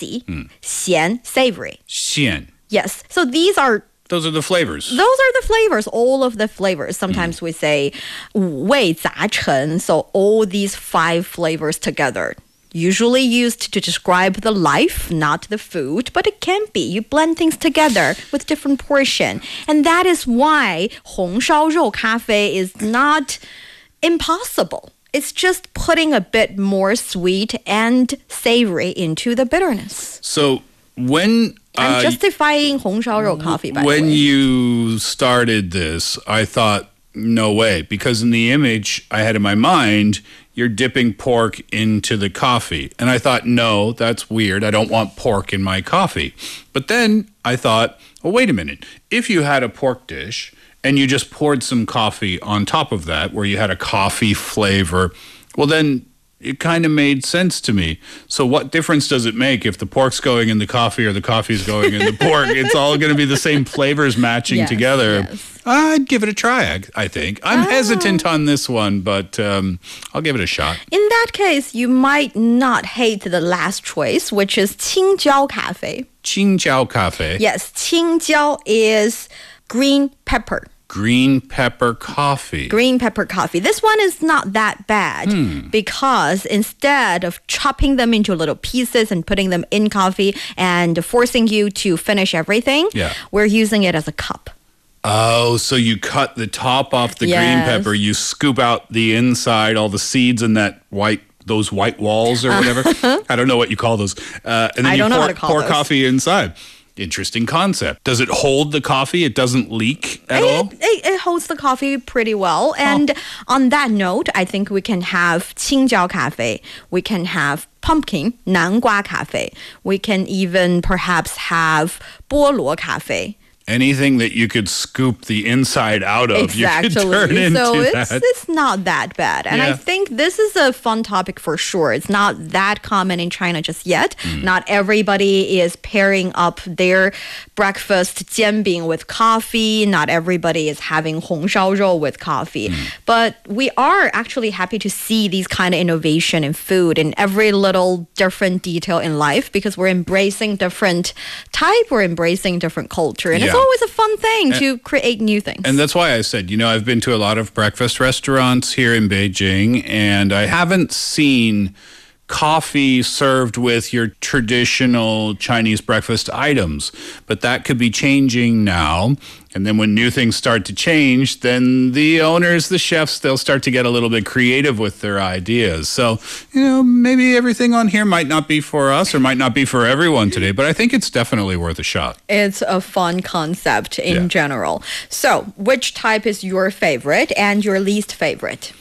spicy, 咸, savory. 咸. Yes. So those are the flavors. Those are the flavors, all of the flavors. Sometimes we say 五味杂陈, so all these 5 flavors together. Usually used to describe the life, not the food, but it can be. You blend things together with different portion. And that is why 红烧肉咖啡 is not impossible. It's just putting a bit more sweet and savory into the bitterness. So when... I'm justifying 红烧肉 coffee, by the way. When you started this, I thought, no way. Because in the image I had in my mind, you're dipping pork into the coffee. And I thought, no, that's weird. I don't want pork in my coffee. But then I thought, oh, wait a minute. If you had a pork dish and you just poured some coffee on top of that, where you had a coffee flavor, well, then it kind of made sense to me. So what difference does it make if the pork's going in the coffee or the coffee's going in the pork? It's all going to be the same flavors matching together. Yes. I'd give it a try, I think. I'm hesitant on this one, but I'll give it a shot. In that case, you might not hate the last choice, which is 青椒咖啡. 青椒咖啡. Yes, 青椒 is green pepper. Green pepper coffee. Green pepper coffee. This one is not that bad because instead of chopping them into little pieces and putting them in coffee and forcing you to finish everything, we're using it as a cup. Oh, so you cut the top off the green pepper, you scoop out the inside, all the seeds and those white walls or whatever. I don't know what you call those. And then I don't know how to call pour those. coffee inside. Interesting concept. Does it hold the coffee? It doesn't leak at all? It holds the coffee pretty well. And on that note, I think we can have 青椒咖啡. We can have pumpkin, 南瓜咖啡. We can even perhaps have 菠萝咖啡. Anything that you could scoop the inside out of, you could turn into so that. it's not that bad. And I think this is a fun topic for sure. It's not that common in China just yet. Not everybody is pairing up their breakfast 煎饼 with coffee. Not everybody is having 红烧肉 with coffee. But we are actually happy to see these kind of innovation in food in every little different detail in life because we're embracing different type, we're embracing different culture. And it's always a fun thing to create new things. And that's why I said, I've been to a lot of breakfast restaurants here in Beijing, and I haven't seen coffee served with your traditional Chinese breakfast items. But that could be changing now. And then when new things start to change, then the owners, the chefs, they'll start to get a little bit creative with their ideas. So, maybe everything on here might not be for us or might not be for everyone today, but I think it's definitely worth a shot. It's a fun concept in general. So, which type is your favorite and your least favorite?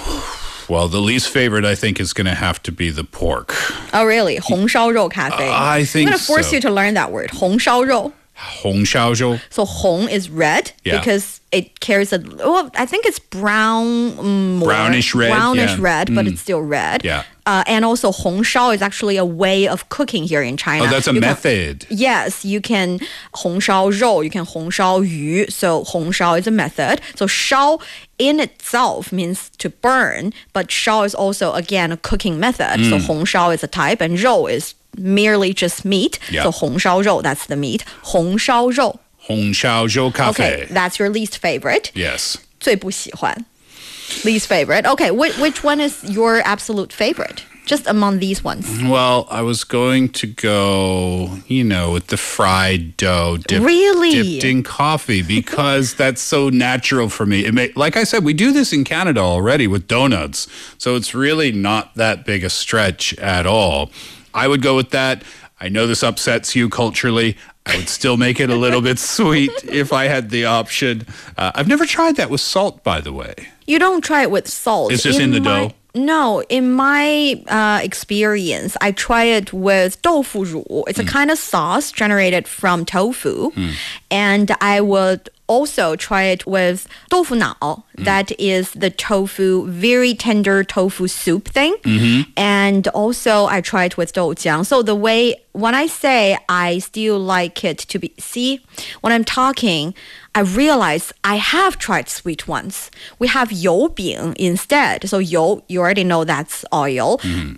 Well, the least favorite, I think, is going to have to be the pork. Oh, really? 红烧肉咖啡. I think I'm going to force you to learn that word. 红烧肉. 红烧肉. So 红 is red because it carries I think it's brown, brownish red. Brownish red, but it's still red. Yeah. And also 红烧 is actually a way of cooking here in China. Oh, that's a method. Yes, you can 红烧肉, you can 红烧鱼. So 红烧 is a method. So 烧 in itself means to burn, but 烧 is also, again, a cooking method. So 红烧 is a type, and 肉 is merely just meat. So 红烧肉, that's the meat. 红烧肉. 红烧肉咖啡. Okay, that's your least favorite. Yes. 最不喜欢. Least favorite. Okay, which one is your absolute favorite? Just among these ones. Well, I was going to go, with the fried dough dipped in coffee because that's so natural for me. Like I said, we do this in Canada already with donuts, so it's really not that big a stretch at all. I would go with that. I know this upsets you culturally. I would still make it a little bit sweet if I had the option. I've never tried that with salt, by the way. You don't try it with salt. It's just in the dough? No, in my experience, I try it with 豆腐乳. It's a kind of sauce generated from tofu. And I would also try it with tofu nao. That is the tofu, very tender tofu soup thing. And also I tried with doujiang. So the way, when I say I still like it to be, see, when I'm talking, I realize I have tried sweet ones. We have youbing instead. So you already know that's oil.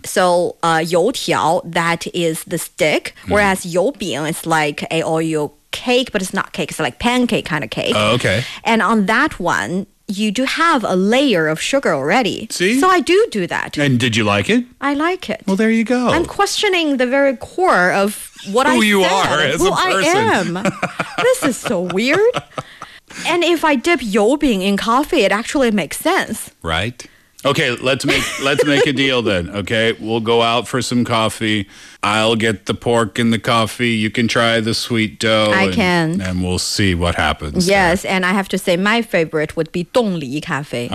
So youtiao, that is the stick. Whereas youbing is like a oil cake, but it's not cake. It's like pancake kind of cake. Oh, okay. And on that one, you do have a layer of sugar already. See? So I do that. And did you like it? I like it. Well, there you go. I'm questioning the very core of what I Who you said, are as who a person. I am. This is so weird. And if I dip youbing in coffee, it actually makes sense. Right. Okay, let's make a deal then. Okay, we'll go out for some coffee. I'll get the pork and the coffee. You can try the sweet dough. I can. And we'll see what happens. Yes, and I have to say my favorite would be Dongli Cafe.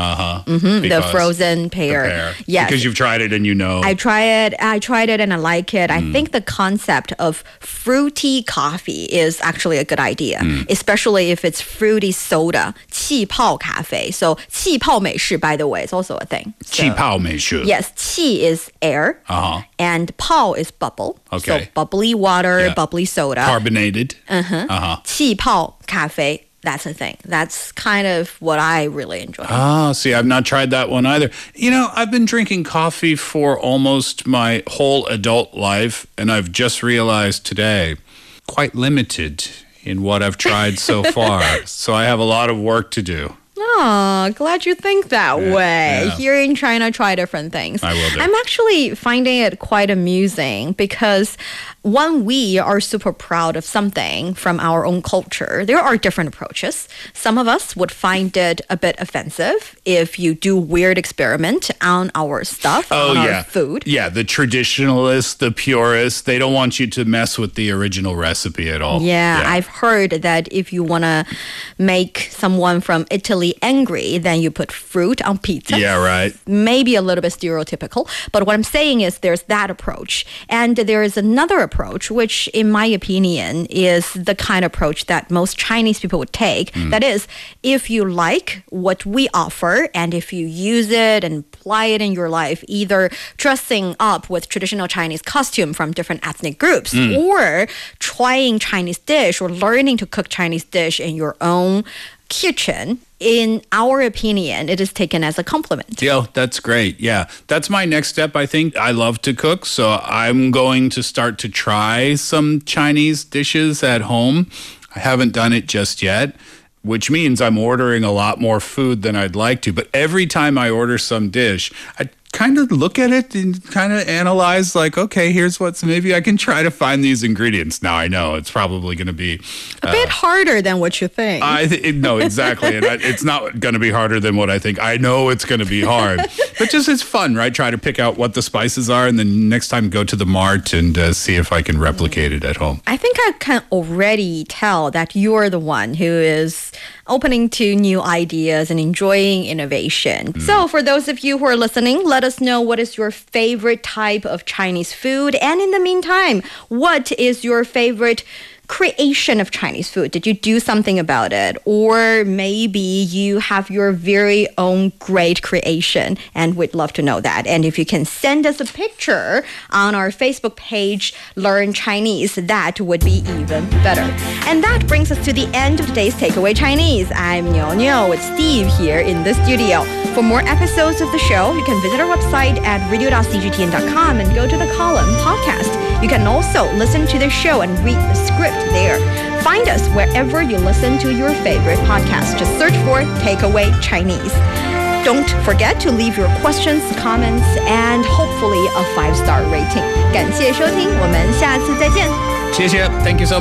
The frozen pear. Yes. Because you've tried it and you know. I tried it and I like it. I think the concept of fruity coffee is actually a good idea, especially if it's fruity soda, 气泡咖啡. So 气泡美式, by the way, is also a thing. So, 气泡美式. yes, 气 is air, and 泡 is bubble. Okay. So bubbly water, bubbly soda. Carbonated. 气泡咖啡. That's a thing. That's kind of what I really enjoy. See, I've not tried that one either. You know, I've been drinking coffee for almost my whole adult life, and I've just realized today, quite limited in what I've tried so far. So I have a lot of work to do. Oh, glad you think that way. Yeah. Here in China, try different things. I will do. I'm actually finding it quite amusing because when we are super proud of something from our own culture, there are different approaches. Some of us would find it a bit offensive if you do weird experiment on our stuff, on our food. Yeah, the traditionalists, the purists, they don't want you to mess with the original recipe at all. Yeah, I've heard that if you want to make someone from Italy angry, then you put fruit on pizza. Yeah, right. Maybe a little bit stereotypical, but what I'm saying is there's that approach. And there is another approach, which in my opinion is the kind of approach that most Chinese people would take. That is, if you like what we offer and if you use it and apply it in your life, either dressing up with traditional Chinese costume from different ethnic groups or trying Chinese dish or learning to cook Chinese dish in your own kitchen, in our opinion, it is taken as a compliment. Yo, that's great. Yeah, that's my next step, I think. I love to cook, so I'm going to start to try some Chinese dishes at home. I haven't done it just yet, which means I'm ordering a lot more food than I'd like to. But every time I order some dish, I kind of look at it and kind of analyze like, okay, here's what's, maybe I can try to find these ingredients. Now I know it's probably going to be a bit harder than what you think. No, exactly. And it's not going to be harder than what I think. I know it's going to be hard, but just it's fun, right? Try to pick out what the spices are and then next time go to the mart and see if I can replicate it at home. I think I can already tell that you're the one who is opening to new ideas and enjoying innovation. So for those of you who are listening, let us know what is your favorite type of Chinese food. And in the meantime, what is your favorite creation of Chinese food? Did you do something about it? Or maybe you have your very own great creation and we'd love to know that. And if you can send us a picture on our Facebook page, Learn Chinese, that would be even better. And that brings us to the end of today's Takeaway Chinese. I'm Niu Niu with Steve here in the studio. For more episodes of the show, you can visit our website at radio.cgtn.com and go to the column podcast. You can also listen to the show and read the script there. Find us wherever you listen to your favorite podcast. Just search for Takeaway Chinese. Don't forget to leave your questions, comments, and hopefully a 5-star rating. 感谢收听，我们下次再见。 谢谢. Thank you so much.